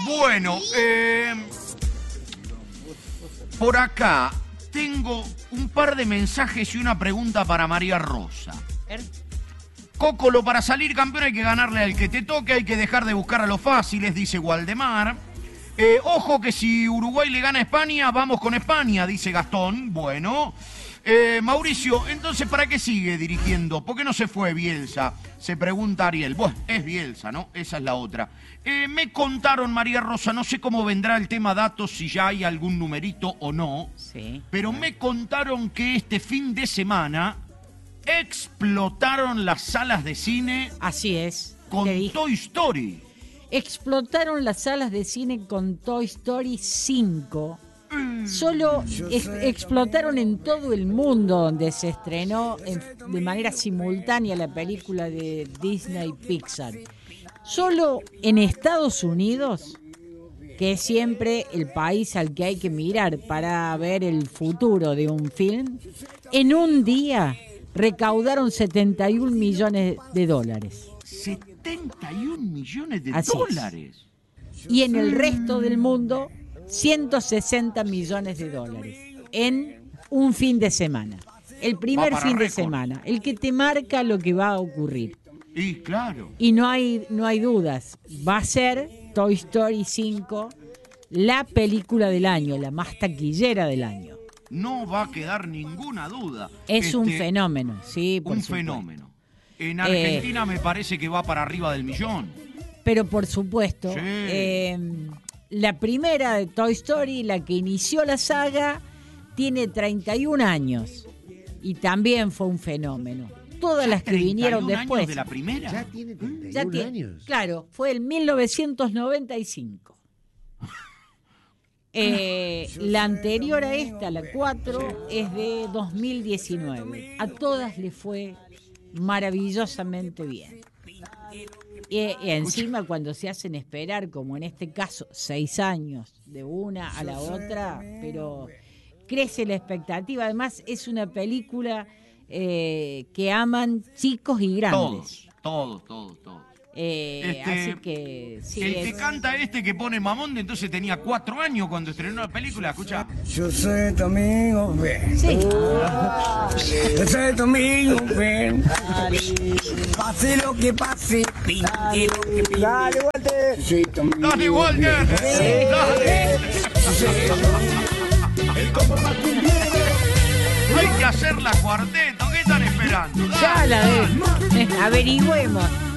Bueno, por acá tengo un par de mensajes y una pregunta para María Rosa. Cócolo, para salir campeón hay que ganarle al que te toque, hay que dejar de buscar a los fáciles, dice Waldemar. Ojo que si Uruguay le gana a España, vamos con España, dice Gastón. Bueno. Mauricio, entonces, ¿para qué sigue dirigiendo? ¿Por qué no se fue Bielsa? Se pregunta Ariel. Bueno, es Bielsa, ¿no? Esa es la otra. Me contaron, María Rosa, no sé cómo vendrá el tema datos, si ya hay algún numerito o no. Sí. Pero me contaron que este fin de semana explotaron las salas de cine. Así es. Con Toy Story. Explotaron las salas de cine con Toy Story 5. Solo explotaron en todo el mundo donde se estrenó de manera simultánea la película de Disney Pixar. Solo en Estados Unidos, que es siempre el país al que hay que mirar para ver el futuro de un film, en un día recaudaron 71 millones de dólares. 71 millones de Así dólares. Y en el resto del mundo, 160 millones de dólares en un fin de semana. El primer fin de semana, el que te marca lo que va a ocurrir. Y claro. Y no hay dudas, va a ser Toy Story 5 la película del año, la más taquillera del año. No va a quedar ninguna duda. Es un fenómeno, sí, por supuesto. Fenómeno. En Argentina me parece que va para arriba del 1.000.000. Pero por supuesto, sí. La primera de Toy Story, la que inició la saga, tiene 31 años y también fue un fenómeno. Todas las que vinieron después. ¿Años de la primera? ¿Ya tiene 31 años? Claro, fue en 1995. La anterior a esta, la 4, es de 2019. A todas le fue maravillosamente bien. Y encima cuando se hacen esperar, como en este caso, 6 años de una a la otra, pero crece la expectativa. Además es una película que aman chicos y grandes. Todos. Así que sí, el que canta que pone mamón, entonces tenía 4 años cuando estrenó la película. Escucha. Yo soy tu amigo, ven. Sí. Yo soy tu amigo, ven. Pase lo que pase, pinte lo que pinte. Dale, Walter. Soy tu amigo. Dale, Walter. Dale. Hay que hacer la cuarteto. ¿Qué están esperando? Ya la averigüemos.